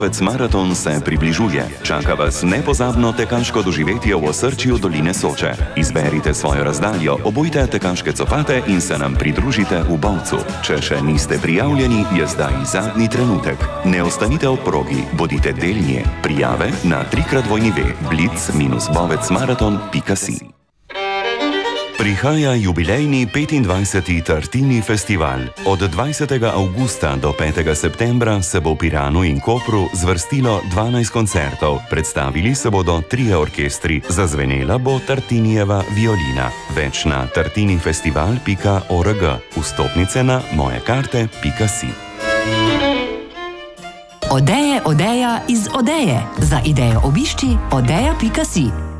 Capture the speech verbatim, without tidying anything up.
Maraton se približuje. Čaka vas nepozabno tekaško doživetje v osrčju doline Soče. Izberite svojo razdaljo, obujte tekaške copate in se nam pridružite v Bovcu. Če še niste prijavljeni, je zdaj zadnji trenutek. Ne ostanite ob progi, bodite del nje. Prijave na trikrat dvojni ve blic minus bovec maraton pika si. Prihaja jubilejni petindvajseti Tartini festival. Od dvajsetega avgusta do petega septembra se bo v Piranu in Kopru zvrstilo dvanajst koncertov. Predstavili se bodo trije orkestri, zazvenela bo Tartinijeva violina. Več na tartinifestival pika org, vstopnice na mojekarte pika si. Odeje, odeja iz Odeje. Za idejo obišči odeja pika si.